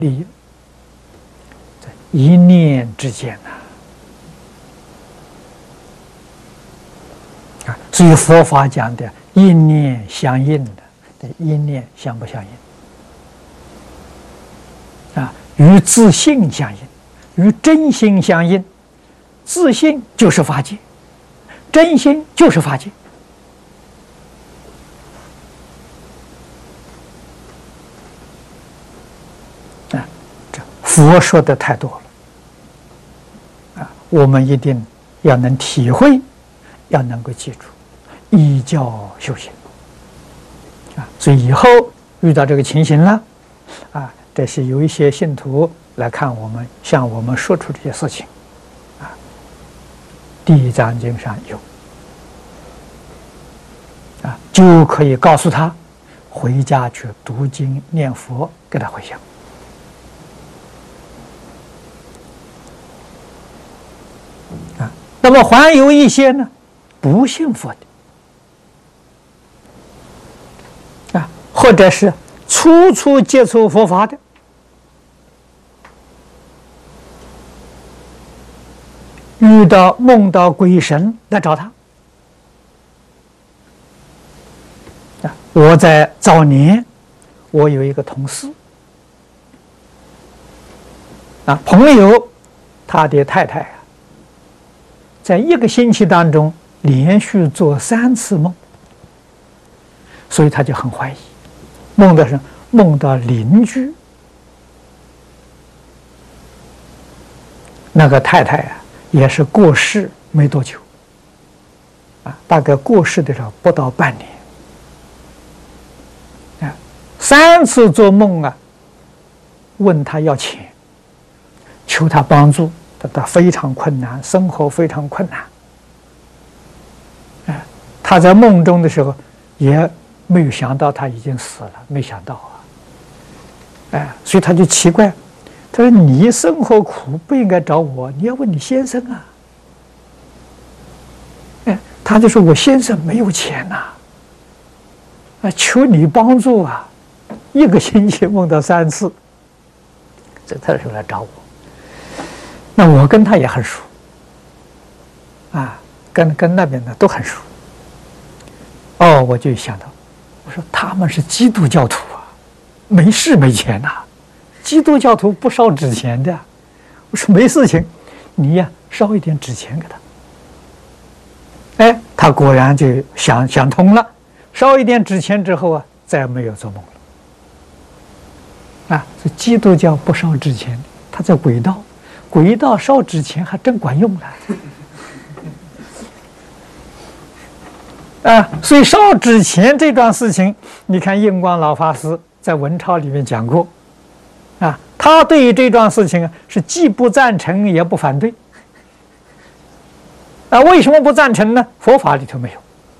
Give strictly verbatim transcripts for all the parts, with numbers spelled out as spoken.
利，在一念之间呐。啊，所以佛法讲的一念相应的，这一念相不相应？啊，与自性相应，与真心相应。自性就是法界，真心就是法界。啊，这佛说的太多了。啊，我们一定要能体会，要能够记住，依教修行。啊，所以以后遇到这个情形了，啊，这是有一些信徒来看我们，向我们说出这些事情。啊，《地藏经》上有，啊，就可以告诉他，回家去读经念佛，给他回向。啊，那么还有一些呢，不信佛的，啊，或者是初初接触佛法的，遇到梦到鬼神来找他。啊，我在早年，我有一个同事，啊，朋友，他的太太啊，在一个星期当中连续做三次梦，所以他就很怀疑，梦的是梦到邻居，那个太太啊，也是过世没多久，啊，大概过世的时候不到半年，啊，三次做梦啊，问他要钱，求他帮助。他非常困难，生活非常困难。哎，他在梦中的时候也没有想到他已经死了，没想到啊。哎，所以他就奇怪，他说：“你生活苦，不应该找我，你要问你先生啊。”哎，他就说：“我先生没有钱呐，啊，求你帮助啊！一个星期梦到三次，这他就来找我。”那我跟他也很熟，啊，跟跟那边的都很熟。哦，我就想到，我说他们是基督教徒啊，没事没钱呐、啊，基督教徒不烧纸钱的。我说没事情，你呀烧一点纸钱给他。哎，他果然就想想通了，烧一点纸钱之后啊，再也没有做梦了。啊，这基督教不烧纸钱，他在轨道。轨道烧纸钱还真管用了，啊！所以烧纸钱这桩事情，你看印光老法师在文钞里面讲过，啊，他对于这桩事情啊是既不赞成也不反对，啊，为什么不赞成呢？佛法里头没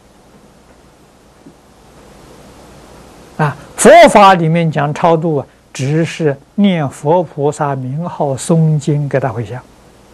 有，啊，佛法里面讲超度啊。只是念佛菩萨名号诵经给他回向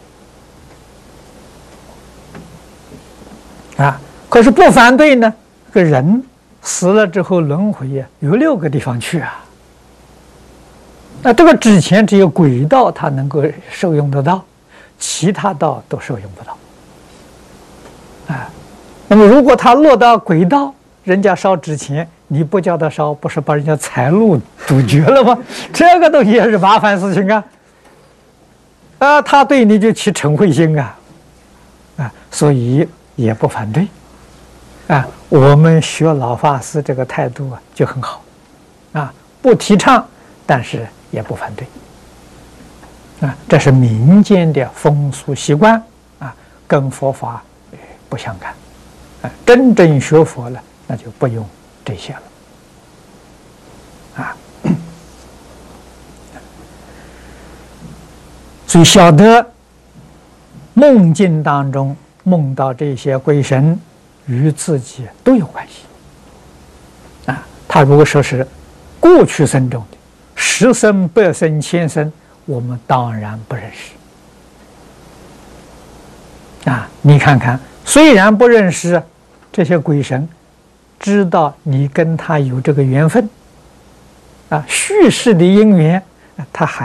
啊，可是不反对呢。这个人死了之后轮回呀，有六个地方去啊。那这个纸钱只有鬼道他能够受用得到，其他道都受用不到啊。那么如果他落到鬼道，人家烧纸钱。你不叫他烧，不是把人家财路阻绝了吗？这个东西也是麻烦事情啊！啊，他对你就起嗔恚心啊，啊，所以也不反对，啊，我们学老法师这个态度啊就很好，啊，不提倡，但是也不反对，啊，这是民间的风俗习惯啊，跟佛法不相干，啊，真正学佛了，那就不用。这些了，啊，所以晓得梦境当中梦到这些鬼神与自己都有关系，啊，他如果说是过去生中的十生、百生、千生，我们当然不认识，啊，你看看，虽然不认识这些鬼神。知道你跟他有这个缘分，啊，续世的因缘，他还